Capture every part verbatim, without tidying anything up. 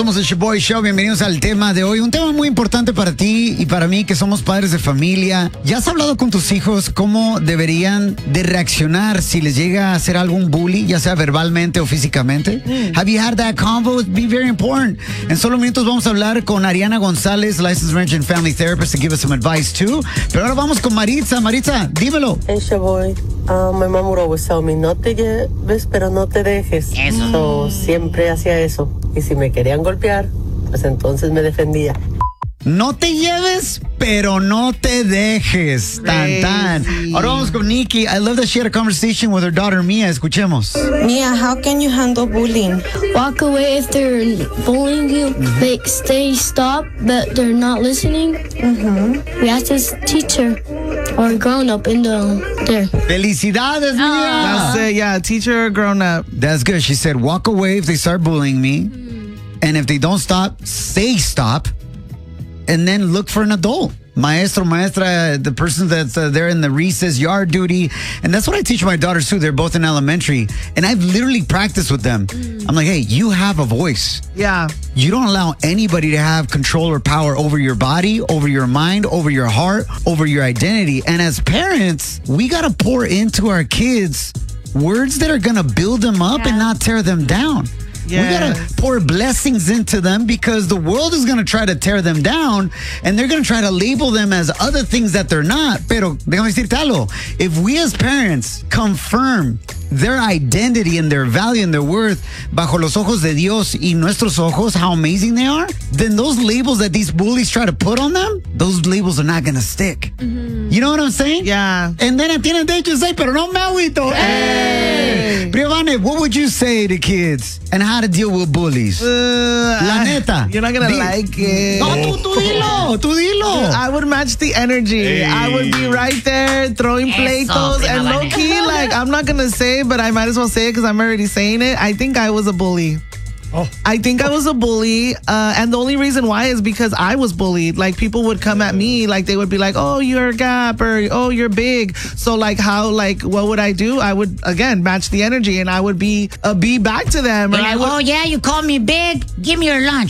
Somos el Shoboy Show. Bienvenidos al tema de hoy. Un tema muy importante para ti y para mí, que somos padres de familia. ¿Ya has hablado con tus hijos cómo deberían de reaccionar si les llega a hacer algún bully, ya sea verbalmente o físicamente? Mm. Have you had that convo? It'd be very important. En solo minutos vamos a hablar con Ariana González, Licensed Marriage and Family Therapist, to give us some advice too. Pero ahora vamos con Maritza. Maritza, dímelo. Hey, Shoboy. Uh, my mom would always tell me, no te lleves, pero no te dejes. Eso. So, siempre hacía eso. Y si me querían golpear, pues entonces me defendía. No te lleves, pero no te dejes. Tan, tan. Ahora vamos con Nikki. I love that she had a conversation with her daughter, Mia. Escuchemos. Mia, how can you handle bullying? Walk away if they're bullying you. Mm-hmm. They stay stop, but they're not listening. Mm-hmm. We ask this teacher or grown up in the there. Felicidades, Mia. That's it, yeah. Teacher or grown up. That's good. She said, walk away if they start bullying me. Mm. And if they don't stop, say stop. And then look for an adult. Maestro, maestra, the person that's uh, there in the recess, yard duty. And that's what I teach my daughters too. They're both in elementary. And I've literally practiced with them. Mm. I'm like, hey, you have a voice. Yeah. You don't allow anybody to have control or power over your body, over your mind, over your heart, over your identity. And as parents, we got to pour into our kids words that are going to build them up yeah. and not tear them down. Yes. We got to pour blessings into them because the world is going to try to tear them down and they're going to try to label them as other things that they're not. Pero, déjame decirte algo. If we as parents confirm their identity and their value and their worth bajo los ojos de Dios y nuestros ojos, how amazing they are, then those labels that these bullies try to put on them, those labels are not going to stick. Mm-hmm. You know what I'm saying? Yeah. And then at the end of the day, you say, pero no me agüito. Hey! Priovane, what would you say to kids and how to deal with bullies? Uh, La neta. You're not going to like it. No, tú, tú dilo, tú dilo. I would match the energy. Hey. I would be right there throwing pleitos and low key, like, I'm not going to say, but I might as well say it because I'm already saying it. I think I was a bully. Oh. I think I was a bully, uh, and the only reason why is because I was bullied. Like, people would come at me, like, they would be like, oh, you're a gap, or, oh, you're big. So, like, how, like, what would I do? I would, again, match the energy, and I would be uh, be back to them. Or like, I would, oh, yeah, you call me big? Give me your lunch.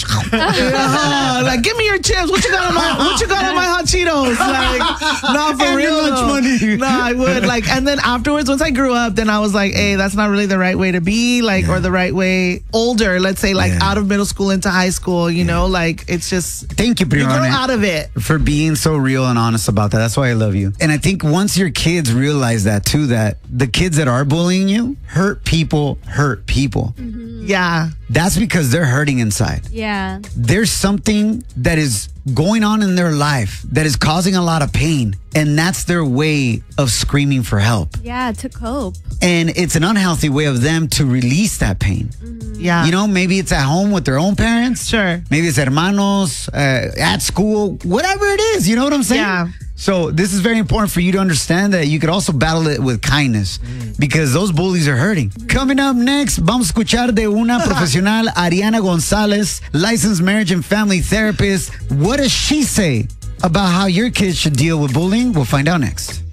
uh, like, give me your chips. What you got on my, what you got on my hot Cheetos? Like, not for and real. Your lunch money. No, I would. Like, and then afterwards, once I grew up, then I was like, hey, that's not really the right way to be, like, yeah. or the right way, older, let's say, like, yeah. out of middle school into high school, you yeah. know, like, it's just, thank you, Prione, you grow out of it. For being so real and honest about that. That's why I love you. And I think once your kids realize that too, that the kids that are bullying you, hurt people, hurt people. Mm-hmm. Yeah. That's because they're hurting inside. Yeah. There's something that is going on in their life that is causing a lot of pain. And that's their way of screaming for help. Yeah, to cope. And it's an unhealthy way of them to release that pain. Mm-hmm. Yeah. You know, maybe it's at home with their own parents. Sure. Maybe it's hermanos, uh, at school, whatever it is. You know what I'm saying? Yeah. So this is very important for you to understand that you could also battle it with kindness mm. because those bullies are hurting. Coming up next, vamos a escuchar de una profesional, Ariana González, licensed marriage and family therapist. What does she say about how your kids should deal with bullying? We'll find out next.